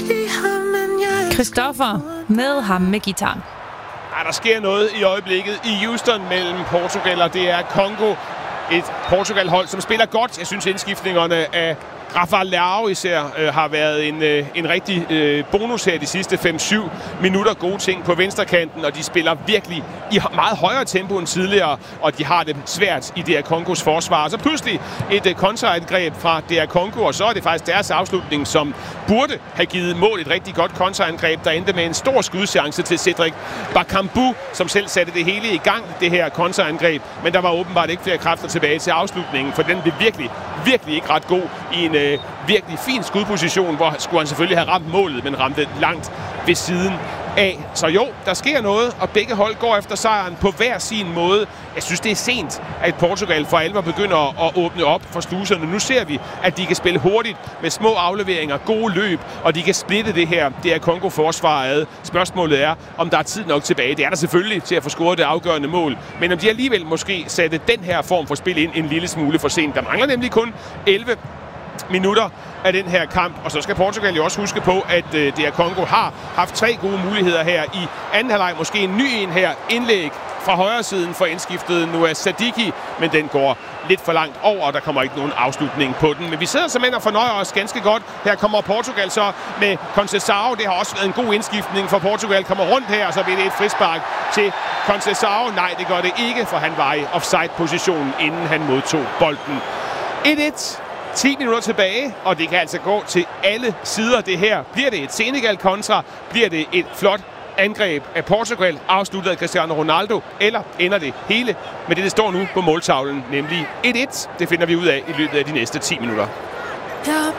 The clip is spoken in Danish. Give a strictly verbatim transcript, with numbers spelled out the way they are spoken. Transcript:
Christoffer med ham med guitar. Ja, der sker noget i øjeblikket i Houston mellem Portugal og det er Congo. Et Portugal-hold, som spiller godt. Jeg synes, indskiftningerne af Rafael Leao især øh, har været en, øh, en rigtig øh, bonus her de sidste fem syv minutter. Gode ting på venstrekanten, og de spiller virkelig i meget højere tempo end tidligere, og de har det svært i D R Congos forsvar. Og så pludselig et øh, kontraangreb fra D R Congo, og så er det faktisk deres afslutning, som burde have givet mål. Et rigtig godt kontraangreb, der endte med en stor skudchance til Cedric Bakambu, som selv satte det hele i gang, det her kontraangreb. Men der var åbenbart ikke flere kræfter tilbage til afslutningen, for den blev virkelig, virkelig ikke ret god i en øh, virkelig fin skudposition, hvor skulle han selvfølgelig have ramt målet, men ramte langt ved siden af. Så jo, der sker noget, og begge hold går efter sejren på hver sin måde. Jeg synes, det er sent, at Portugal for alvor begynder at åbne op for sluserne. Nu ser vi, at de kan spille hurtigt med små afleveringer, gode løb, og de kan splitte det her, det er Kongo-forsvar ad. Spørgsmålet er, om der er tid nok tilbage. Det er der selvfølgelig til at få scoret det afgørende mål, men om de alligevel måske satte den her form for spil ind en lille smule for sent. Der mangler nemlig kun elleve minutter af den her kamp, og så skal Portugal jo også huske på, at øh, D R Congo har haft tre gode muligheder her i anden halvleg. Måske en ny en her, indlæg fra højre siden for indskiftet Noah Sadiki, men den går lidt for langt over, og der kommer ikke nogen afslutning på den. Men vi sidder simpelthen og fornøjer os ganske godt. Her kommer Portugal så med Conceição. Det har også været en god indskiftning for Portugal. Kommer rundt her, og så bliver det et frispark til Conceição. Nej, det gør det ikke, for han var i offside-positionen, inden han modtog bolden. et et. ti minutter tilbage, og det kan altså gå til alle sider det her. Bliver det et Senegal-kontra? Bliver det et flot angreb af Portugal, afsluttet af Cristiano Ronaldo? Eller ender det hele med det, der står nu på måltavlen, nemlig et et? Det finder vi ud af i løbet af de næste ti minutter. Jeg